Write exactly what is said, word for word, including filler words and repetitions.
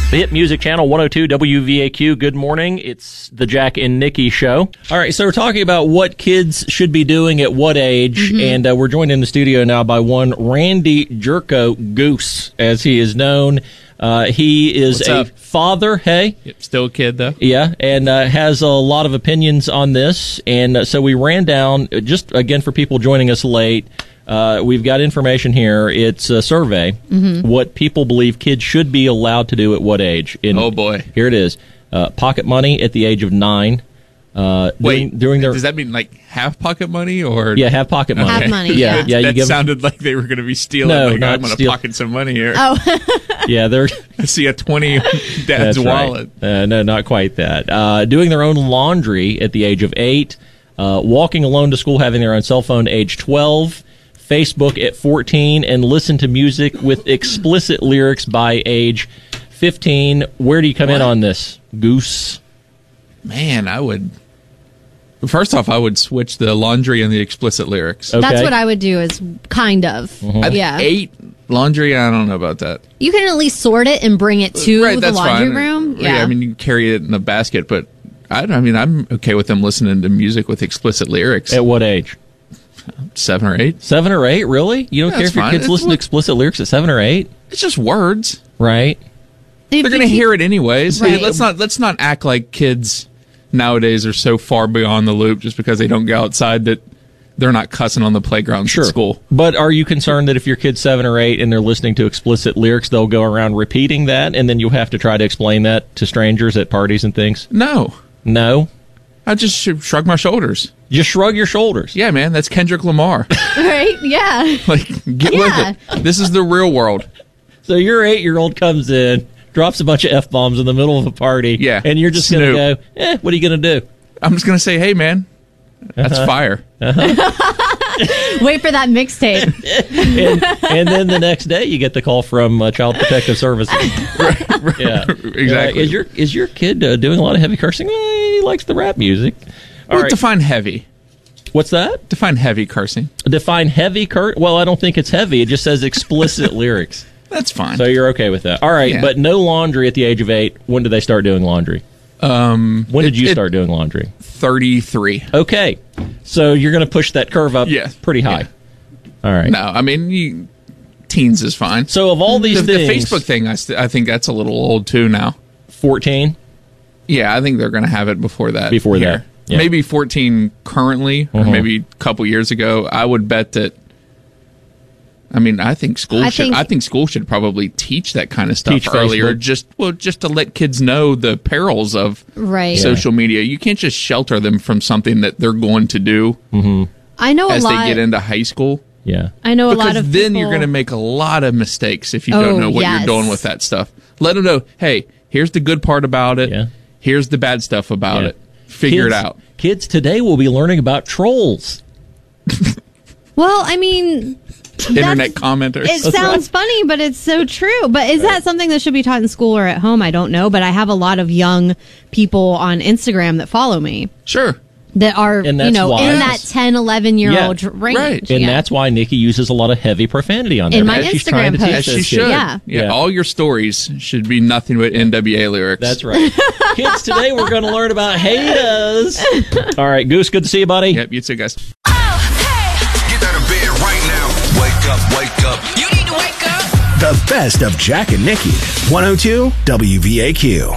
Hit Music Channel one oh two W V A Q. Good morning. It's the Jack and Nikki Show. All right, so we're talking about what kids should be doing at what age, mm-hmm. and uh, we're joined in the studio now by one Randy Jerko Goose, as he is known. Uh, he is What's a up? father, hey? Yep, still a kid, though. Yeah, and uh, has a lot of opinions on this, and uh, so we ran down, just again for people joining us late, Uh, we've got information here. It's a survey. Mm-hmm. What people believe kids should be allowed to do at what age. In, oh, boy. Here it is. Uh, pocket money at the age of nine. Uh, Wait, during, during their, does that mean like half pocket money or? Yeah, have pocket money. Have money, yeah. yeah. yeah that you give sounded like they were going to be stealing. No, like, not I'm going to steal. pocket some money here. Oh. yeah, they're... I see a twenty dad's That's wallet. Right. Uh, no, not quite that. Uh, doing their own laundry at the age of eight. Uh, walking alone to school, having their own cell phone, age twelve. Facebook at fourteen, and listen to music with explicit lyrics by age fifteen. Where do you come What? in on this, Goose? Man, I would... First off, I would switch the laundry and the explicit lyrics. Okay. That's what I would do, is kind of. Mm-hmm. I think Yeah. Eight laundry, I don't know about that. You can at least sort it and bring it to right, the that's laundry fine. room. Yeah. I mean, you can carry it in a basket, but I, I mean, I'm okay with them listening to music with explicit lyrics. At what age? Seven or eight. Seven or eight, really? You don't Yeah, care that's if your fine. kids It's listen to what- explicit lyrics at seven or eight? It's just words. Right. If They're you going to keep- hear it anyways. Right. Let's not let's not act like kids nowadays are so far beyond the loop just because they don't go outside that they're not cussing on the playgrounds Sure. at school. But are you concerned that if your kid's seven or eight and they're listening to explicit lyrics, they'll go around repeating that, and then you'll have to try to explain that to strangers at parties and things? No. No. I just should shrug my shoulders. Just shrug your shoulders. Yeah, man, that's Kendrick Lamar. Right? Yeah. Like, get Yeah. with it. This is the real world. So your eight-year-old comes in, drops a bunch of F-bombs in the middle of a party, Yeah. and you're just going to Snoop. go, eh, what are you going to do? I'm just going to say, hey, man, that's Uh-huh. fire. Wait for that mixtape. and, and then the next day you get the call from uh, Child Protective Services. right, right, Yeah. exactly. Uh, is your is your kid uh, doing a lot of heavy cursing? Eh, he likes the rap music. All Well, right. define heavy. What's that? Define heavy cursing. Define heavy cur. Well, I don't think it's heavy. It just says explicit lyrics. That's fine. So you're okay with that. All right, Yeah. but no laundry at the age of eight. When did they start doing laundry? um, When did it- you it- start doing laundry? thirty-three. Okay. So you're going to push that curve up Yeah. pretty high. Yeah. All right. No, I mean, you, teens is fine. So of all these the, the things, Facebook thing, I, st- I think that's a little old too now. fourteen Yeah, I think they're going to have it before that. Before here. that, yeah. Maybe fourteen currently, or Mhm. maybe a couple years ago. I would bet that. I mean, I think school I should. think- I think school should probably teach that kind of stuff Teach earlier. Facebook. Just well, just to let kids know the perils of Right. social media. You can't just shelter them from something that they're going to do I know a as lot. they get into high school. Yeah. I know a Because lot of then people, you're going to make a lot of mistakes if you Oh, don't know what yes. you're doing with that stuff. Let them know, hey, here's the good part about it. Yeah. Here's the bad stuff about Yeah. it. Figure Kids- it out. Kids today will be learning about trolls. Well, I mean, Internet that's- commenters. It sounds funny, but it's so true. But is that something that should be taught in school or at home? I don't know. But I have a lot of young people on Instagram that follow me Sure. that are, And you that's know, why- in that ten, eleven year old Yeah, range. right. And Yeah. that's why Nikki uses a lot of heavy profanity on there. In my because she's trying to Instagram teach As posts. those she kids. should. Yeah. Yeah. All your stories should be nothing but N W A lyrics. That's right. Kids, today we're going to learn about haters. All right, Goose, good to see you, buddy. Yep, you too, guys. Get out of bed right now. Wake up, wake up. You need to wake up. The best of Jack and Nikki. one oh two W V A Q.